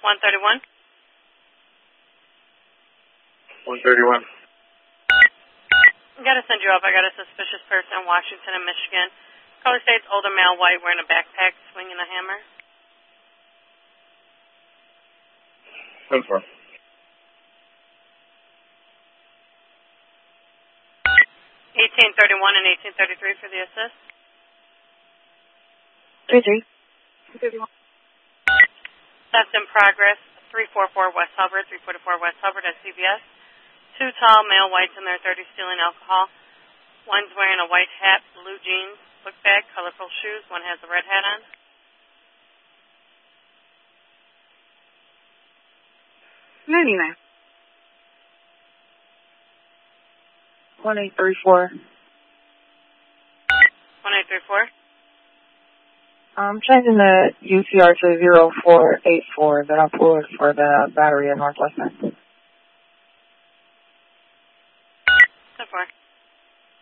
131. 131. I gotta send you up. I got a suspicious person in Washington and Michigan. Color states older male, white, wearing a backpack, swinging a hammer. 10-4. 1831 and 1833 for the assist. 33. 31. Theft in progress. 344 West Hubbard, 344 West Hubbard at CVS. 2 tall male whites in their 30s stealing alcohol. One's wearing a white hat, blue jeans, book bag, colorful shoes. One has a red hat on. 99. 1834. 1834. I'm changing the UCR to 0484 that I pulled for the battery at Northwestern. So far.